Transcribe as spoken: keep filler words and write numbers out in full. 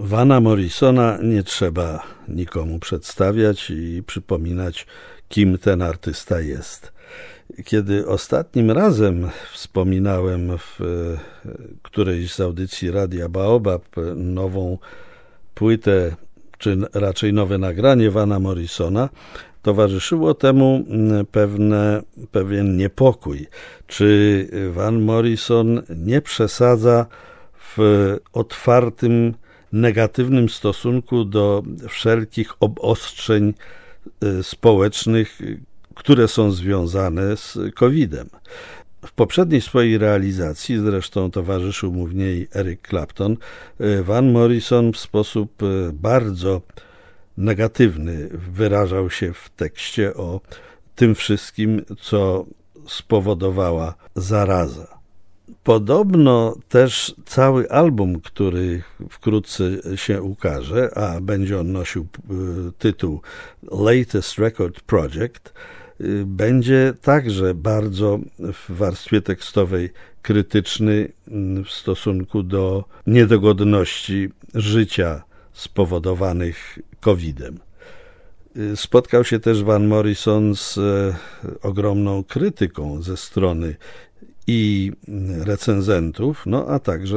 Vana Morrisona nie trzeba nikomu przedstawiać i przypominać, kim ten artysta jest. Kiedy ostatnim razem wspominałem w którejś z audycji Radia Baobab nową płytę, czy raczej nowe nagranie Vana Morrisona, towarzyszyło temu pewne, pewien niepokój. Czy Van Morrison nie przesadza w otwartym, negatywnym stosunku do wszelkich obostrzeń społecznych, które są związane z kowidem. W poprzedniej swojej realizacji, zresztą towarzyszył mu w niej Eric Clapton, Van Morrison w sposób bardzo negatywny wyrażał się w tekście o tym wszystkim, co spowodowała zaraza. Podobno też cały album, który wkrótce się ukaże, a będzie on nosił tytuł Latest Record Project, będzie także bardzo w warstwie tekstowej krytyczny w stosunku do niedogodności życia spowodowanych kowidem. Spotkał się też Van Morrison z ogromną krytyką ze strony i recenzentów, no a także